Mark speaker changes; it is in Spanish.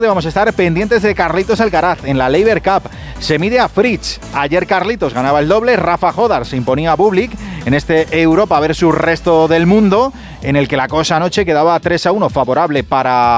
Speaker 1: Vamos a estar pendientes de Carlitos Alcaraz en la Laver Cup. Se mide a Fritz. Ayer Carlitos ganaba el doble. Rafa Jodar se imponía a Bublik en este Europa versus resto del mundo, en el que la cosa anoche quedaba 3-1 favorable para